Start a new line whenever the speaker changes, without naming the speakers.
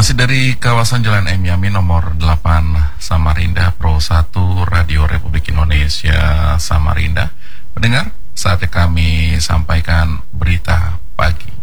Masih dari kawasan Jalan M Yamin nomor 8 Samarinda, Pro 1 Radio Republik Indonesia Samarinda. Pendengar, saatnya kami sampaikan berita pagi.